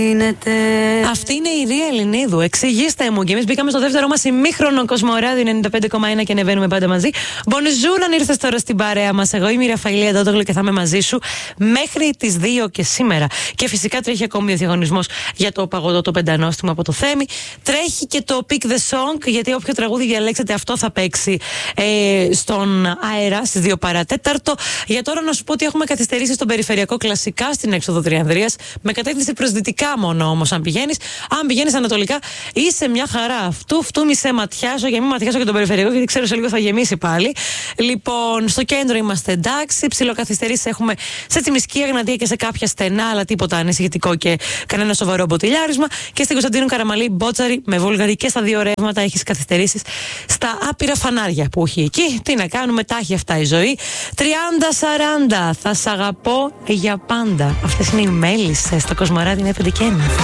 Αυτή είναι η Ρία Ελληνίδου. Εξηγήστε μου. Και εμείς μπήκαμε στο δεύτερο μας ημίχρονο Κοσμοράδιο 95,1 και ανεβαίνουμε πάντα μαζί. Bonjour, αν ήρθες τώρα στην παρέα μας. Εγώ είμαι η Ραφαηλή Αντότογλου και θα είμαι μαζί σου μέχρι τις 2 και σήμερα. Και φυσικά τρέχει ακόμη ο διαγωνισμός για το παγωτό το πεντανόστιμο από το Θέμη. Τρέχει και το Pick the Song, γιατί όποιο τραγούδι διαλέξετε, αυτό θα παίξει στον αέρα στις 2 παρατέταρτο. Για τώρα να σου πω ότι έχουμε καθυστερήσει στον περιφερειακό κλασικά στην έξοδο Τριανδρίας, με κατεύθυνση προς δυτικά μόνο όμως αν πηγαίνεις. Αν πηγαίνεις ανατολικά, είσαι μια χαρά. Φτού μη σε ματιάσω, για μην ματιάσω και τον περιφερειακό, γιατί ξέρω σε λίγο θα γεμίσει πάλι. Λοιπόν, στο κέντρο είμαστε εντάξει. Ψιλοκαθυστερήσεις έχουμε σε Τσιμισκή, Εγνατία και σε κάποια στενά, αλλά τίποτα ανησυχητικό και κανένα σοβαρό μποτιλιάρισμα. Και στην Κωνσταντίνου Καραμαλή, Μπότσαρη με Βούλγαρη και στα 2 ρεύματα έχεις καθυστερήσεις στα άπειρα φανάρια που έχει εκεί. Τι να κάνουμε, τάχει αυτά η ζωή. 30-40, θα σ' αγαπώ για πάντα. Αυτές είναι οι μέλισσες στο Κοσμοράδι 5 και 1.